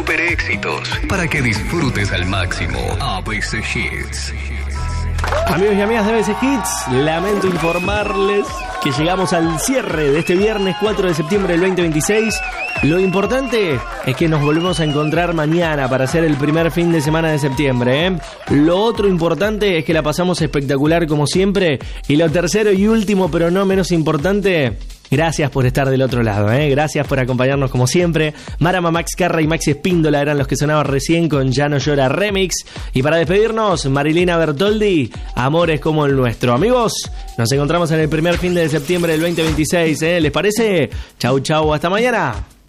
Super éxitos para que disfrutes al máximo. ABC Hits. Amigos y amigas de ABC Hits, lamento informarles que llegamos al cierre de este viernes 4 de septiembre del 2026. Lo importante es que nos volvemos a encontrar mañana para hacer el primer fin de semana de septiembre, ¿eh? Lo otro importante es que la pasamos espectacular como siempre. Y lo tercero y último, pero no menos importante, gracias por estar del otro lado, ¿eh? Gracias por acompañarnos como siempre. Marama, Max Carra y Maxi Espíndola eran los que sonaban recién con Ya No Llora Remix. Y para despedirnos, Marilina Bertoldi, Amores como el nuestro. Amigos, nos encontramos en el primer fin de septiembre del 2026, ¿eh? ¿Les parece? Chau, chau, hasta mañana.